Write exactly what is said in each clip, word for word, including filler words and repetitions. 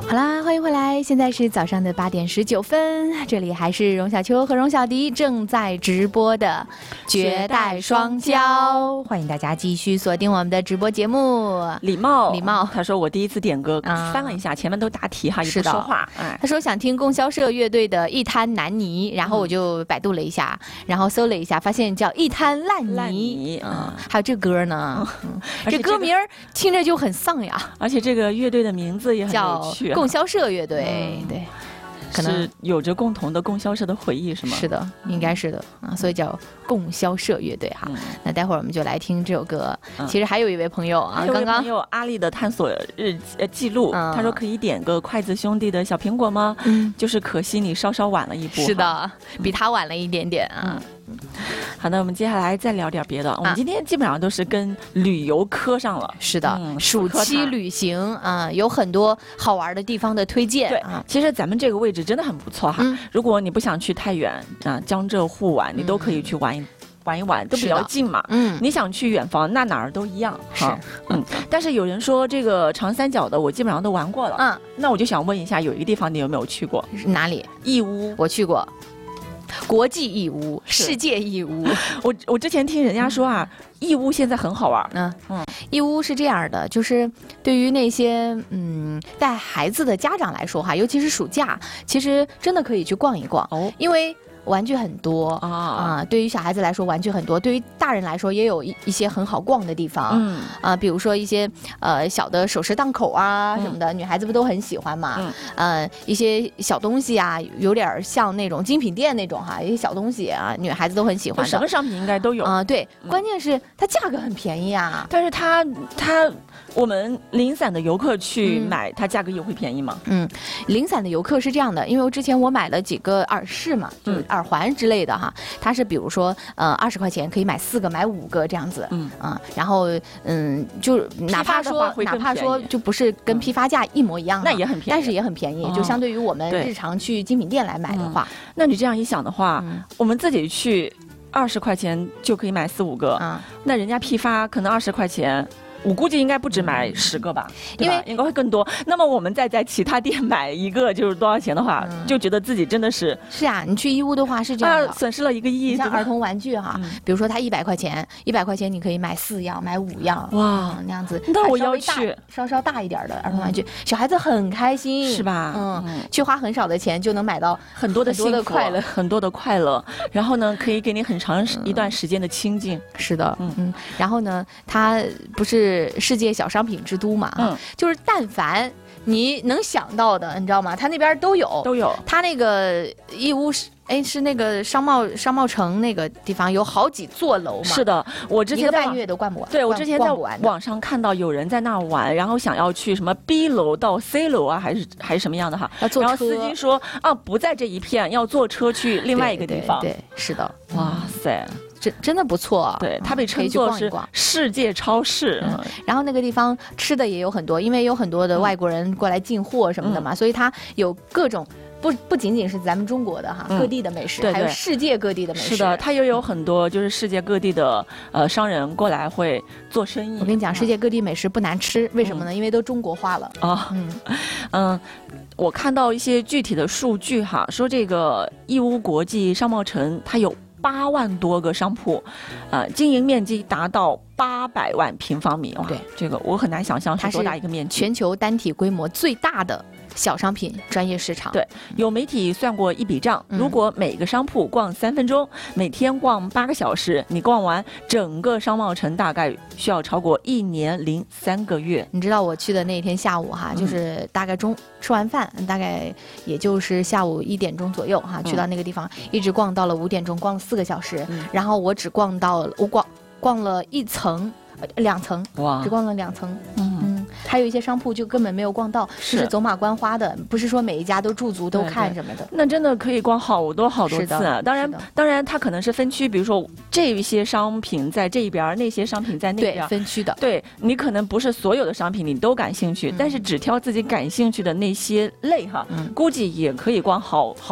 好啦，欢迎回来，现在是早上的八点十九分，这里还是荣小秋和荣小迪正在直播的绝代双骄，欢迎大家继续锁定我们的直播节目。 礼貌， 礼貌， 他说我第一次点歌，啊、翻了一下，前面都答题哈，也不说话。哎， 他说想听供销社乐队的《一滩烂泥》，然后我就百度了一下，嗯、然后搜了一下，发现叫《一滩烂泥》。 烂泥啊、嗯，还有这歌呢，嗯、这歌名听着就很丧呀。 而且这个乐队的名字也很有趣、啊， 供销社乐队，嗯、对。 可能是有着共同的供销社的回忆，是吗？ 是的，应该是的啊，所以叫供销社乐队哈。嗯、那待会儿我们就来听这首歌。嗯、其实还有一位朋友啊，刚刚有阿丽的探索日呃记录，嗯、他说可以点个筷子兄弟的小苹果吗？嗯，就是可惜你稍稍晚了一步。 是的，比他晚了一点点啊。 嗯、好的，我们接下来再聊点别的。我们今天基本上都是跟旅游磕上了。 是的，嗯、暑期旅行啊，有很多好玩的地方的推荐。 对啊， 其实咱们这个位置真的很不错哈。嗯、如果你不想去太远啊，江浙沪玩，你都可以去玩一。嗯玩一玩都比较近嘛，嗯，你想去远方，那哪儿都一样， 是， 嗯。但是有人说这个长三角的，我基本上都玩过了，嗯。那我就想问一下，有一个地方你有没有去过？ 哪里？ 义乌， 我去过。国际义乌，世界义乌。 我我之前听人家说啊，义乌现在很好玩。 嗯嗯，义乌是这样的，就是对于那些嗯带孩子的家长来说哈，尤其是暑假，其实真的可以去逛一逛哦，因为。玩具很多啊啊！对于小孩子来说，玩具很多；对于大人来说，也有一一些很好逛的地方。嗯啊，比如说一些呃小的首饰档口啊、嗯、什么的，女孩子不都很喜欢嘛？嗯，呃，一些小东西啊，有点像那种精品店那种哈，一些小东西啊，女孩子都很喜欢的。 什么商品应该都有啊、呃？对，关键是它价格很便宜啊。 但是它它我们零散的游客去买，嗯、它价格也会便宜吗？ 嗯，零散的游客是这样的，因为之前我买了几个耳饰嘛，就是耳环之类的哈，它是比如说呃二十块钱可以买四个买五个这样子，嗯啊，然后嗯就哪怕说哪怕说就不是跟批发价一模一样， 那也很便宜， 但是也很便宜，哦、就相对于我们日常去精品店来买的话， 嗯、那你这样一想的话，嗯、我们自己去二十块钱就可以买四五个，啊、那人家批发可能二十块钱。我估计应该不止买十个吧，嗯、因为应该会更多。那么我们再在其他店买一个，就是多少钱的话，嗯、就觉得自己真的是是啊。你去义乌的话是这样的， 啊、损失了一个亿。 像儿童玩具哈，嗯、比如说它一百块钱，一百块钱你可以买四样，买五样，哇，嗯、那样子。 那我要去稍稍大一点的儿童玩具，嗯、小孩子很开心， 是吧？ 嗯，嗯去花很少的钱就能买到很多的幸福、很多的快乐， 很多的快乐。然后呢，可以给你很长一段时间的清静。 是的，嗯嗯。然后呢，它不是世界小商品之都嘛，嗯，就是但凡你能想到的，你知道吗？他那边都有， 都有。 他那个义乌是，哎，是那个商贸商贸城那个地方有好几座楼嘛。 是的，我之前一个半月都逛不完。 对，我之前在网上看到有人在那玩，然后想要去什么 B 楼到 C 楼啊，还是还是什么样的哈？ 要坐车。 然后司机说啊，不在这一片，要坐车去另外一个地方。 对，对对是的。 哇塞！ 真真的不错， 对，它被称作是世界超市。 嗯、然后那个地方吃的也有很多，因为有很多的外国人过来进货什么的嘛，嗯、所以它有各种不不仅仅是咱们中国的哈，嗯、各地的美食， 对对还有世界各地的美食。 是的，它又有很多就是世界各地的呃商人过来会做生意。 我跟你讲，世界各地美食不难吃，为什么呢？嗯、因为都中国化了啊。哦、嗯嗯。我看到一些具体的数据哈，说这个义乌国际商贸城它有八万多个商铺，呃，经营面积达到八百万平方米。哇，对，这个我很难想象是多大一个面积。 全球单体规模最大的小商品专业市场。 对，有媒体算过一笔账，如果每个商铺逛三分钟，嗯、每天逛八个小时，你逛完整个商贸城大概需要超过一年零三个月。 你知道我去的那天下午哈，就是大概中、嗯、吃完饭，大概也就是下午一点钟左右哈，去到那个地方，嗯、一直逛到了五点钟，逛了四个小时，嗯、然后我只逛到我逛逛了一层。两层，哇，只逛了两层，嗯嗯，还有一些商铺就根本没有逛到，就是走马观花的，不是说每一家都驻足都看什么的。 那真的可以逛好多好多次啊！当然，当然它可能是分区，比如说这一些商品在这一边，那些商品在那边， 对，分区的。 对，你可能不是所有的商品你都感兴趣，嗯、但是只挑自己感兴趣的那些类哈，嗯、估计也可以逛好好久。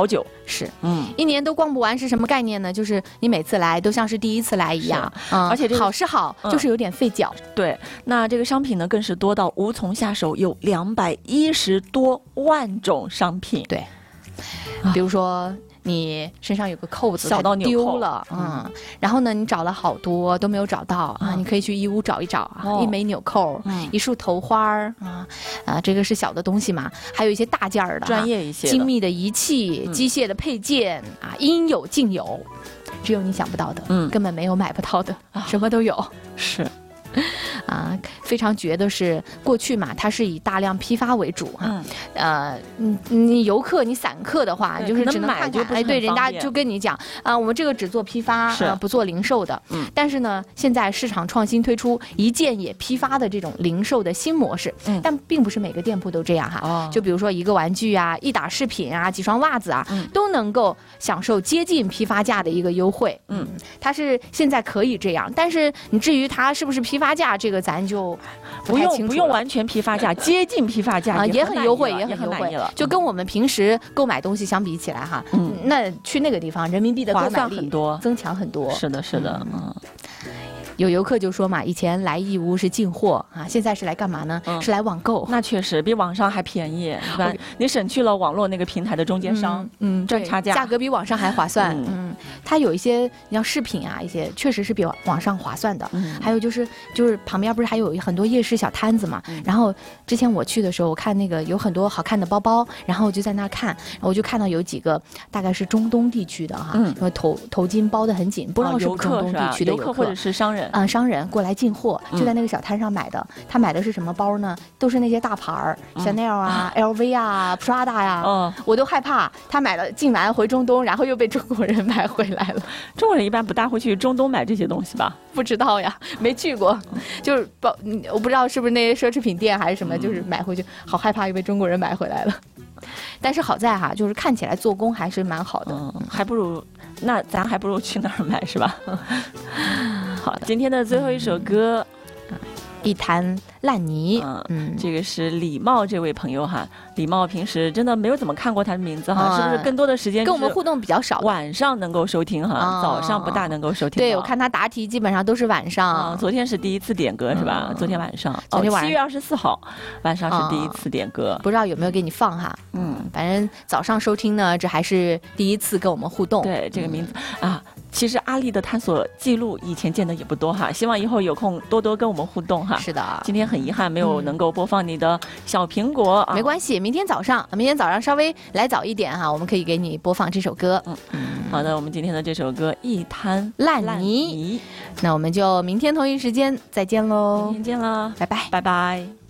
是，嗯，一年都逛不完是什么概念呢？就是你每次来都像是第一次来一样，嗯， 而且、这个、 好是好，嗯、就是有点费脚。 对，那这个商品呢更是多到无从下手，有两百一十多万种商品。 对，啊、比如说。你身上有个扣子小到丢了，嗯，然后呢，你找了好多都没有找到、嗯、啊，你可以去义乌找一找啊，哦、一枚纽扣、嗯，一束头花啊，啊，这个是小的东西嘛，还有一些大件儿的、 专业一些、 精密的仪器、嗯、机械的配件啊，应有尽有，只有你想不到的，嗯，根本没有买不到的，啊、什么都有， 是。 啊，非常绝的是，过去嘛，它是以大量批发为主哈、啊，嗯、呃，你你游客你散客的话，就是只能看看，哎，对，人家就跟你讲啊，我们这个只做批发，啊，不做零售的。嗯，但是呢，现在市场创新推出一件也批发的这种零售的新模式，嗯，但并不是每个店铺都这样哈。哦，就比如说一个玩具啊，一打饰品啊，几双袜子啊，嗯、都能够享受接近批发价的一个优惠。嗯，它是现在可以这样，但是你至于它是不是批发价，这个咱就不用不用完全批发价，接近批发价啊，也很优惠，也很优惠了。就跟我们平时购买东西相比起来哈，嗯，那去那个地方人民币的购买力很多， 增强很多。 是的，是的，嗯。 有游客就说嘛，以前来义乌是进货啊，现在是来干嘛呢？嗯、是来网购。 那确实比网上还便宜，是吧？你省去了网络那个平台的中间商，嗯，赚差价， 价格比网上还划算。嗯，嗯它有一些像饰品啊，一些确实是比网上划算的。嗯，还有就是就是旁边不是还有很多夜市小摊子嘛？嗯、然后之前我去的时候，我看那个有很多好看的包包，然后我就在那看，我就看到有几个大概是中东地区的哈，嗯，因为头头巾包得很紧，不知道是不是中东地区的游客， 游客或者是商人。 啊、嗯，商人过来进货，就在那个小摊上买的。嗯、他买的是什么包呢？都是那些大牌儿，香奈儿啊、L V 啊、Prada 呀。嗯，我都害怕他买了进完回中东，然后又被中国人买回来了。 中国人一般不大会去中东买这些东西吧？ 不知道呀，没去过。就是包，我不知道是不是那些奢侈品店还是什么，嗯、就是买回去，好害怕又被中国人买回来了。但是好在哈，就是看起来做工还是蛮好的， 嗯、还不如那咱还不如去那儿买是吧？好的，今天的最后一首歌， 嗯、一滩烂泥。 嗯嗯，这个是李茂这位朋友哈。李茂平时真的没有怎么看过他的名字哈，嗯、是不是更多的时间跟我们互动比较少？ 晚上能够收听哈，嗯、早上不大能够收听。 对，我看他答题基本上都是晚上。 嗯、昨天是第一次点歌是吧？嗯、昨天晚上， 昨天晚上七月二十四号晚上是第一次点歌， 嗯、不知道有没有给你放哈？嗯，反正早上收听呢，这还是第一次跟我们互动。 对，这个名字、嗯、啊。其实阿丽的探索记录以前见的也不多哈，希望以后有空多多跟我们互动哈。 是的， 今天很遗憾没有能够播放你的小苹果， 嗯啊、没关系，明天早上，明天早上稍微来早一点哈，我们可以给你播放这首歌。嗯嗯，好的，我们今天的这首歌《一滩烂泥》，那我们就明天同一时间再见喽， 明天见了， 拜拜， 拜拜。